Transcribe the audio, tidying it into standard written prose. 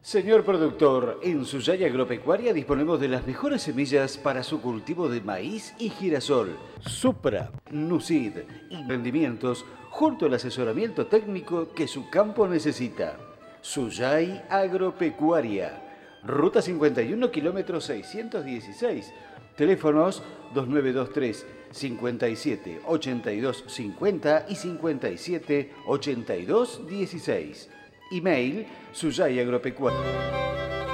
Señor productor, en Suyay Agropecuaria disponemos de las mejores semillas para su cultivo de maíz y girasol. Supra, Nucid y rendimientos junto al asesoramiento técnico que su campo necesita. Suyay Agropecuaria, Ruta 51, kilómetro 616. Teléfonos 2923 57 82 50 y 57 82 16. Email suyayagropecuaria.